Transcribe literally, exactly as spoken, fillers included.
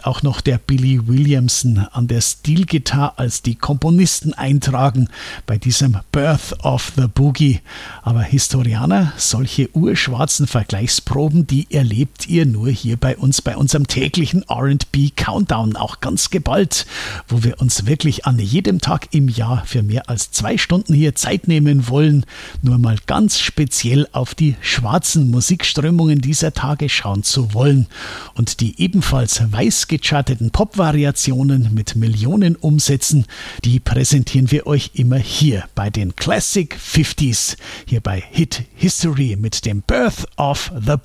und auch noch der Billy Williamson an der Steel-Gitarre als die Komponisten eintragen bei diesem Birth of the Boogie. Aber Historianer, solche urschwarzen Vergleichsproben, die erlebt ihr nur hier bei uns, bei unserem täglichen R and B Countdown, auch ganz geballt, wo wir uns wirklich an jedem Tag im Jahr für mehr als zwei Stunden hier Zeit nehmen wollen, nur mal ganz speziell auf die schwarzen Musikströmungen dieser Tage schauen zu wollen. Und die ebenfalls weiß gecharteten Pop-Variationen mit Millionen Umsätzen, die präsentieren wir euch immer hier bei den Classic fünfziger, hier bei Hit History mit dem Birth of the